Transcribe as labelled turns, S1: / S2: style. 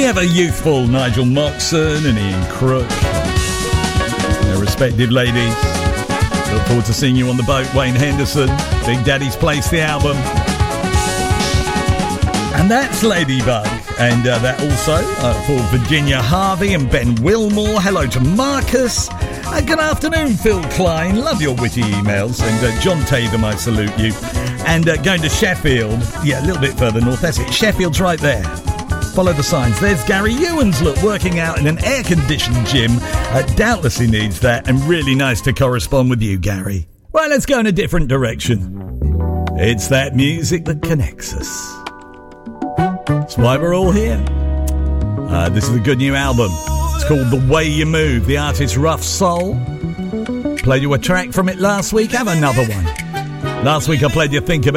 S1: the ever-youthful Nigel Moxon and Ian Crook. Their respective ladies. Look forward to seeing you on the boat, Wayne Henderson. Big Daddy's Place, the album. And that's Ladybug. And that also for Virginia Harvey and Ben Wilmore. Hello to Marcus. Good afternoon, Phil Klein. Love your witty emails. And John Tatham, I salute you. And going to Sheffield. Yeah, a little bit further north. That's it. Sheffield's right there. Follow the signs. There's Gary Ewans, look, working out in an air-conditioned gym. Doubtless he needs that. And really nice to correspond with you, Gary. Right, let's go in a different direction. It's that music that connects us. That's why we're all here. This is a good new album. It's called The Way You Move. The artist Rough Soul. Played you a track from it last week. Have another one. Last week I played you Think About